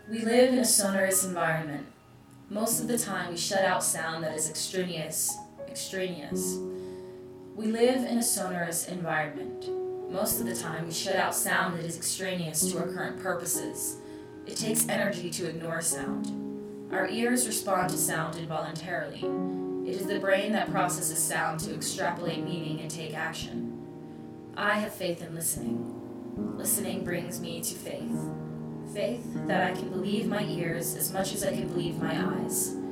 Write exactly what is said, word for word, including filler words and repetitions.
We live in a sonorous environment. Most of the time we shut out sound that is extraneous. Extraneous. We live in a sonorous environment. Most of the time we shut out sound that is extraneous to our current purposes. It takes energy to ignore sound. Our ears respond to sound involuntarily. It is the brain that processes sound to extrapolate meaning and take action. I have faith in listening. Listening brings me to faith. Faith that I can believe my ears as much as I can believe my eyes.